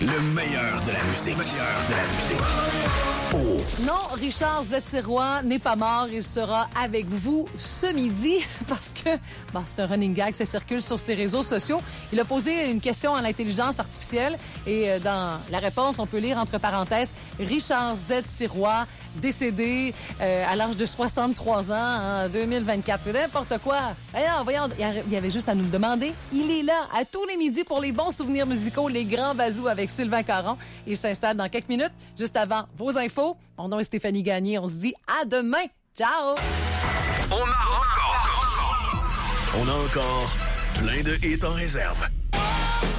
Le meilleur de la musique. Oh. Non, Richard Z-Tiroir n'est pas mort. Il sera avec vous ce midi parce que c'est un running gag, ça circule sur ses réseaux sociaux. Il a posé une question à l'intelligence artificielle et dans la réponse, on peut lire entre parenthèses Richard Z-Tiroir décédé à l'âge de 63 ans en 2024. N'importe quoi. Voyons, il y avait juste à nous le demander. Il est là à tous les midis pour les bons souvenirs musicaux, les grands bazous avec Sylvain Caron. Il s'installe dans quelques minutes, juste avant vos infos. Mon nom est Stéphanie Gagné. On se dit à demain. Ciao! On a encore plein de hits en réserve.